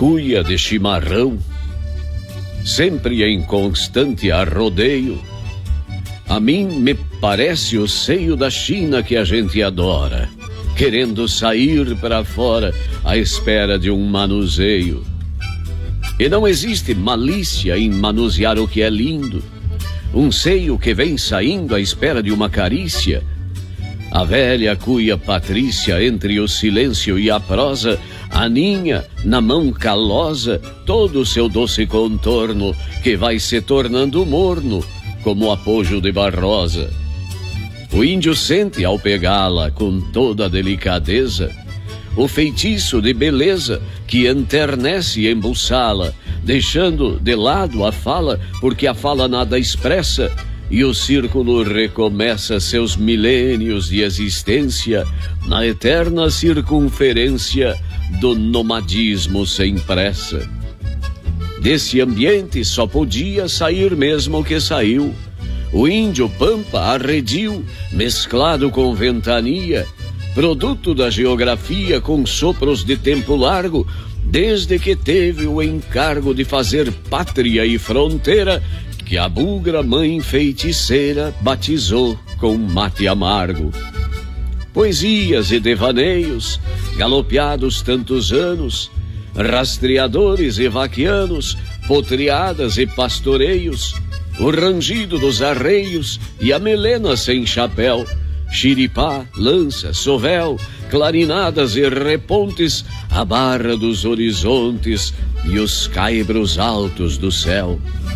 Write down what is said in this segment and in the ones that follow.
cuia de chimarrão, sempre em constante arrodeio. A mim me parece o seio da China que a gente adora, querendo sair para fora à espera de um manuseio. E não existe malícia em manusear o que é lindo, um seio que vem saindo à espera de uma carícia. A velha cuia patrícia, entre o silêncio e a prosa, aninha na mão calosa todo o seu doce contorno, que vai se tornando morno como o apojo de Barrosa. O índio sente ao pegá-la com toda a delicadeza o feitiço de beleza que enternece e embuçala, deixando de lado a fala, porque a fala nada expressa, e o círculo recomeça seus milênios de existência na eterna circunferência do nomadismo sem pressa. Desse ambiente só podia sair mesmo o que saiu, o índio pampa arredio, mesclado com ventania, produto da geografia com sopros de tempo largo, desde que teve o encargo de fazer pátria e fronteira, que a bugra mãe feiticeira batizou com mate amargo. Poesias e devaneios, galopeados tantos anos, rastreadores e vaquianos, potreadas e pastoreios, o rangido dos arreios e a melena sem chapéu, xiripá, lança, sovel, clarinadas e repontes, a barra dos horizontes e os caibros altos do céu.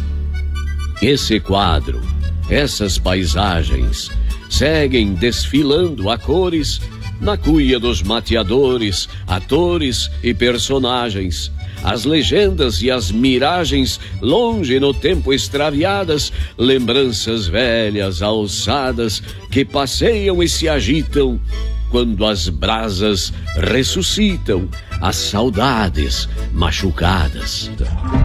Esse quadro, essas paisagens, seguem desfilando a cores na cuia dos mateadores, atores e personagens. As legendas e as miragens, longe no tempo extraviadas, lembranças velhas alçadas que passeiam e se agitam quando as brasas ressuscitam as saudades machucadas.